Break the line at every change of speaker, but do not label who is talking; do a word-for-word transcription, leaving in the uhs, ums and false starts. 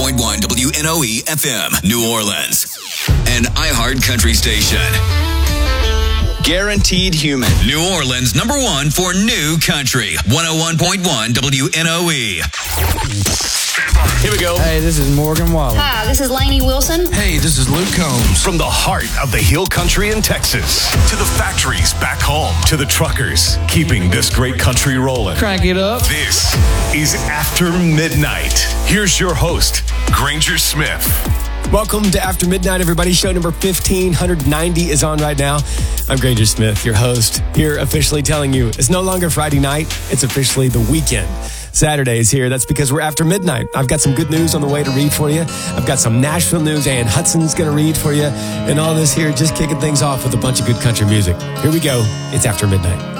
point one W N O E F M, New Orleans. An iHeart Country station. Guaranteed Human. New Orleans, number one for new country. one oh one point one W N O E.
Here we go.
Hey, this is Morgan Wallen.
Hi, this is Lainey Wilson.
Hey, this is Luke Combs.
From the heart of the Hill Country in Texas to the factories back home to the truckers keeping this great country rolling.
Crank it up.
This is After Midnight. Here's your host, Granger Smith.
Welcome to After Midnight, everybody. Show number fifteen ninety is on right now. I'm Granger Smith, your host, here officially telling you it's no longer Friday night. It's officially the weekend. Saturday is here. That's because we're after midnight. I've got some good news on the way to read for you. I've got some Nashville news. Ann Hudson's going to read for you. And all this here just kicking things off with a bunch of good country music. Here we go. It's After Midnight.